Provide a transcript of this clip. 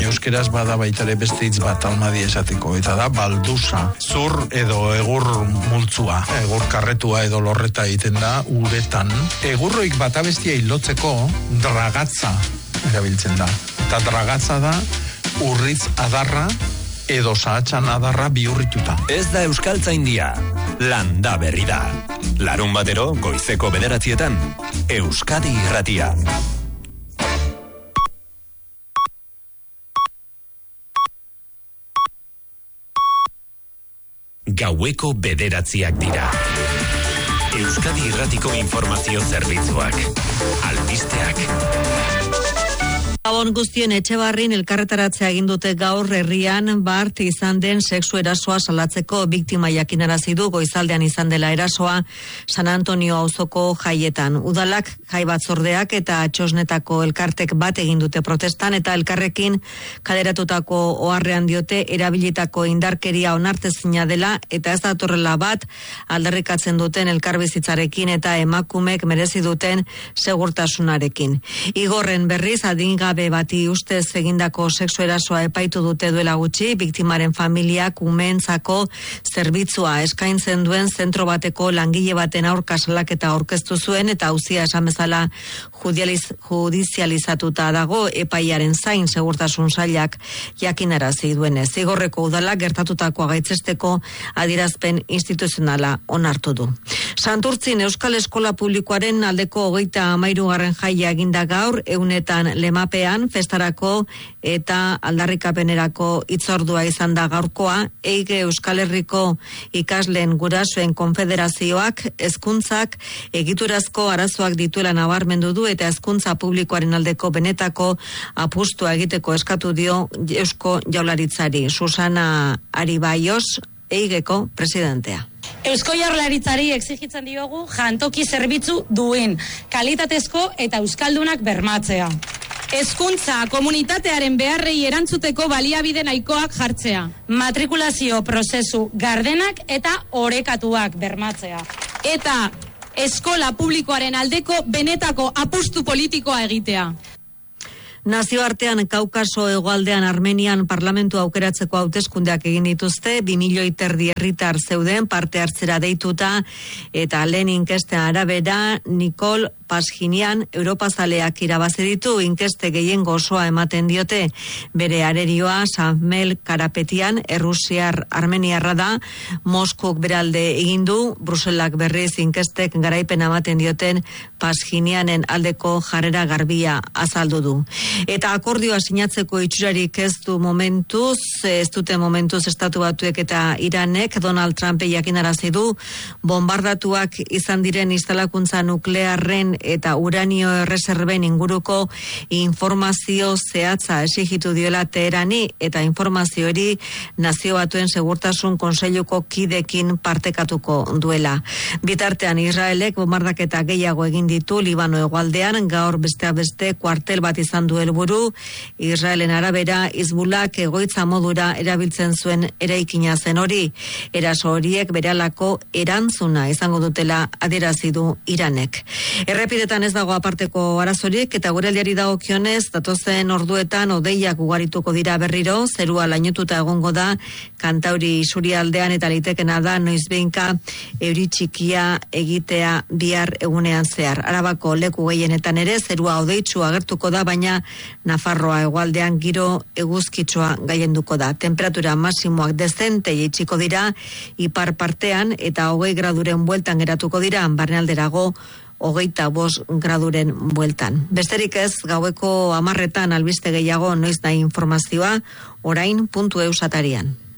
euskeraz bada baitare beste hitz bat almadi esateko, eta da baldusa, zur edo egur multzua, egur karretua edo lorreta egiten da uretan. Egurroik batabestia hilotzeko dragatza erabiltzen da, eta dragatza da urritz adarra edo sahatxan adarra bihurrituta. Ez da Euskaltzaindia, landa berri da. Larun batero, goizeko 9:00, Euskadi Irratia. Gaueko 9:00 dira. Euskadi Irratiko informazio zerbitzuak. Albisteak. Gabon guztien Etxebarrin elkarretaratzea egin dute gaur herrian bart izan den sexu erasoa salatzeko biktima jakinarazi du goizaldean izan dela erasoa San Antonio auzoko jaietan. Udalak, jai batzordeak eta txosnetako elkartek bat egin dute protestan eta elkarrekin kaleratutako oharrean diote erabilitako indarkeria onartezina dela eta ez datorrela bat aldarrikatzen duten elkarbizitzarekin eta emakumek merezi duten segurtasunarekin. Igorren berriz adingabe bati ustez egindako sexu erasoa epaitu dute duela gutxi, biktimaren familiak umeentzako zerbitzua eskaintzen duen zentro bateko langile baten aurka salaketa aurkeztu zuen eta auzia esan bezala judizializatuta dago epaiaren zain segurtasun sailak jakinarazi duenez. Igorreko udalak gertatutakoa gaitzesteko adierazpen instituzionala onartu du. Santurtzin Euskal Eskola Publikoaren aldeko 33. jaia eginda gaur, eunetan lemapean festarako eta aldarrikapenerako hitzordua izan da gaurkoa. Eige Euskal Herriko ikasleen gurasoen konfederazioak hezkuntzak egiturazko arazoak dituela nabarmendu du eta hezkuntza publikoaren aldeko benetako apustua egiteko eskatu dio Eusko Jaurlaritzari. Susana Aribaios, Eigeko presidentea. Eusko Jaurlaritzari exigitzen diogu jantoki zerbitzu duen, kalitatezko eta euskaldunak bermatzea. Hezkuntza komunitatearen beharrei erantzuteko baliabide nahikoak jartzea. Matrikulazio prozesu gardenak eta orekatuak bermatzea. Eta eskola publikoaren aldeko benetako apustu politikoa egitea. Nazioartean Kaukaso hegoaldean Armenian parlamentu aukeratzeko hauteskundeak egin dituzte, 2,5 milioi herritar zeuden parte hartzera deituta eta lehen inkesten arabera Nikol Pasjinian Europazaleak irabazi ditu, inkeste gehiengo osoa ematen diote. Bere arerioa Samvel Karapetian errusiar armeniarra da, Moskuk beralde egin du, Bruselak berriz inkestek garaipen ematen dioten Pasjinianen aldeko jarrera garbia azaldu du. Eta akordioa sinatzeko itxurarik ez dute momentuz Estatu Batuek eta Iranek. Donald Trump jakinarazi du bombardatuak izan diren instalakuntza nuklearren eta uranio erreserben inguruko informazio zehatza exigitu diola Teherani eta informazio hori Nazio Batuen Segurtasun Kontseiluko kidekin partekatuko duela. Bitartean Israelek bombardaketa gehiago egin ditu Libano hegoaldean, gaur besteak beste kuartel bat izan du helburu. Israelen arabera Hizbullak egoitza modura erabiltzen zuen eraikina zen hori. Eraso horiek berelako erantzuna izango dutela adierazi du Iranek. Errepidetan ez dago aparteko arazorik eta guraldiari dagokionez datozen orduetan hodeiak ugarituko dira berriro, zerua lainotuta egongo da Kantauri isurialdean eta litekena da noizbehinka euri txikia egitea bihar egunean zehar. Arabako leku gehienetan ere zerua hodeitsu agertuko da, baina Nafarroa hegoaldean giro eguzkitsua gailenduko da. Temperatura maximoak dezente jaitsiko dira ipar partean eta 20 graduren bueltan geratuko dira, barnealderago 25 graduren bueltan. Besterik ez, gaueko 10:00 albiste gehiago noiz nahi informazioa, orain.eus atarian.